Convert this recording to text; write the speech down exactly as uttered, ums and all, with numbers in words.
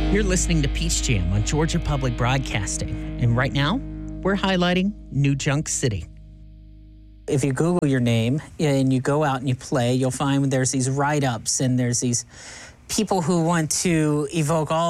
You're listening to Peach Jam on Georgia Public Broadcasting. And right now, we're highlighting New Junk City. If you Google your name and you go out and you play, you'll find there's these write-ups and there's these people who want to evoke all